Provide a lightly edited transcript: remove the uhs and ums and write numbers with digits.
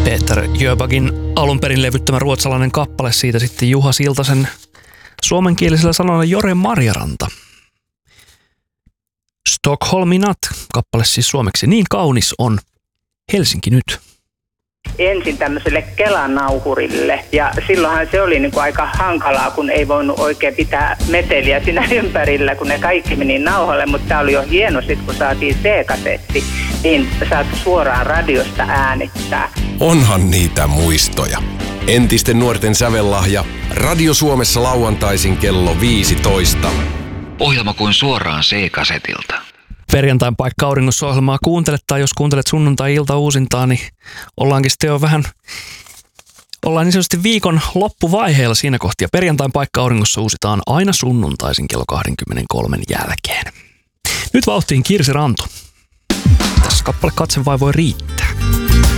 Peter Jöbagin alun perin levyttämä ruotsalainen kappale, siitä sitten Juha Siltasen suomenkielisellä sanalla Jore Marjaranta. Stockholminat, kappale siis suomeksi. Niin kaunis on Helsinki nyt. Ensin tämmöiselle Kelanauhurille ja silloinhan se oli niinku aika hankalaa, kun ei voinut oikein pitää meteliä siinä ympärillä, kun ne kaikki meni nauhalle, mutta tämä oli jo hieno sitten, kun saatiin C-kasetti, niin saat suoraan radiosta äänittää. Onhan niitä muistoja. Entisten nuorten sävellahja, Radio Suomessa lauantaisin kello 15. Ohjelma kuin suoraan C-kasetilta. Perjantain paikka auringossa -ohjelmaa kuuntele, tai jos kuuntelet sunnuntai-ilta uusintaa, niin ollaankin sitten jo vähän, ollaan niin sanotusti viikon loppuvaiheella siinä kohtia. Perjantain paikka auringossa uusitaan aina sunnuntaisin kello 23 jälkeen. Nyt vauhtiin Kirsi Rantu. Tässä kappale Katse vai voi riittää.